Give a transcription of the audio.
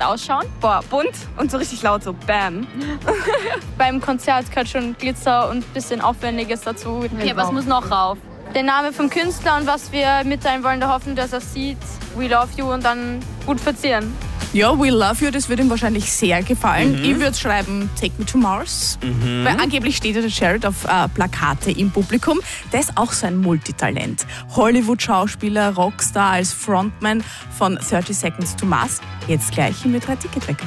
ausschauen? Boah, bunt und so richtig laut, so Bam. Beim Konzert gehört schon Glitzer und ein bisschen Aufwendiges dazu. Okay, was muss noch rauf? Der Name vom Künstler und was wir mitteilen wollen, da hoffen, dass er sieht, we love you und dann gut verzieren. Ja, We Love You, das würde ihm wahrscheinlich sehr gefallen. Ich würde schreiben, Take Me to Mars. Weil angeblich steht ja der Jared auf Plakate im Publikum. Der ist auch so ein Multitalent. Hollywood-Schauspieler, Rockstar als Frontman von 30 Seconds to Mars. Jetzt gleich mit 3 Ticket weg.